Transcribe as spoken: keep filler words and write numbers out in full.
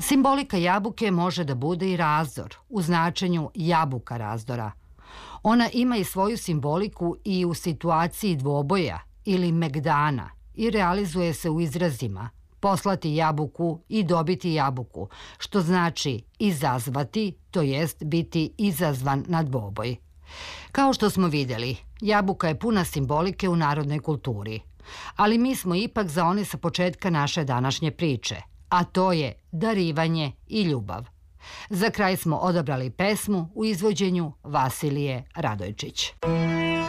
Simbolika jabuke može da bude i razdor, u značenju jabuka razdora. Ona ima i svoju simboliku i u situaciji dvoboja ili megdana i realizuje se u izrazima poslati jabuku i dobiti jabuku, što znači izazvati, to jest biti izazvan na dvoboj. Kao što smo vidjeli, jabuka je puna simbolike u narodnoj kulturi, ali mi smo ipak za one sa početka naše današnje priče, a to je darivanje i ljubav. Za kraj smo odabrali pesmu u izvođenju Vasilije Radojčić.